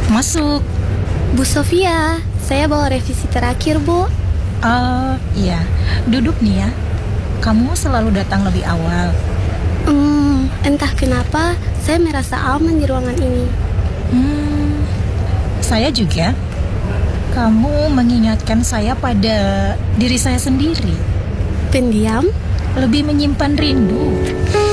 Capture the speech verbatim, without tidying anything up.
Masuk. Bu Sofia, saya bawa revisi terakhir, Bu. Oh, iya. Duduk nih ya. Kamu selalu datang lebih awal. Hmm, entah kenapa saya merasa aman di ruangan ini. Hmm, saya juga. Kamu mengingatkan saya pada diri saya sendiri. Pendiam? Lebih menyimpan rindu.